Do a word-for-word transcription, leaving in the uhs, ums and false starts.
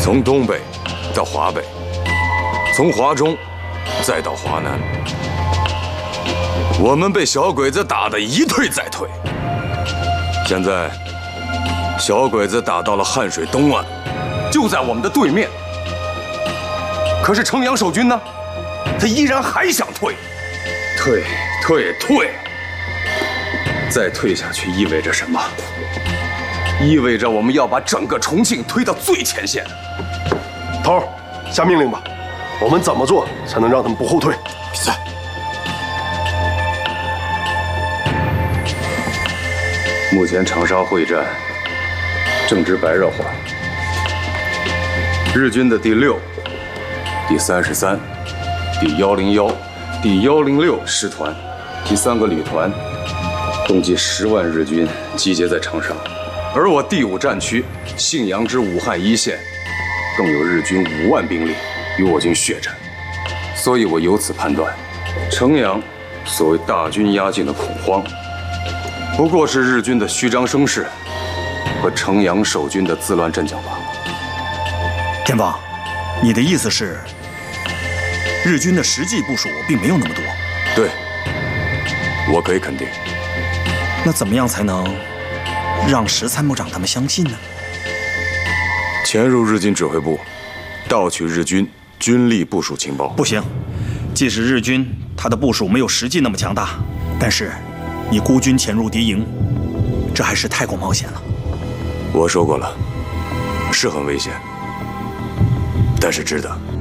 从东北到华北，从华中再到华南，我们被小鬼子打得一退再退。现在，小鬼子打到了汉水东岸，就在我们的对面。可是城阳守军呢，他依然还想退，退退退。再退下去意味着什么？意味着我们要把整个重庆推到最前线。 头儿，下命令吧，我们怎么做才能让他们不后退？ 闭嘴！目前长沙会战正值白热化，日军的第六、第三十三、第幺零幺、第幺零六师团第三个旅团，共计十万日军集结在长沙，而我第五战区信阳之武汉一线，更有日军五万兵力与我军血战，所以我由此判断，城阳所谓大军压境的恐慌，不过是日军的虚张声势和城阳守军的自乱阵脚罢了。 天放，你的意思是，日军的实际部署并没有那么多？ 对，我可以肯定。 那怎么样才能让石参谋长他们相信呢？ 潜入日军指挥部，盗取日军军力部署情报。 不行，即使日军他的部署没有实际那么强大，但是你孤军潜入敌营，这还是太过冒险了。 我说过了，是很危险，但是值得。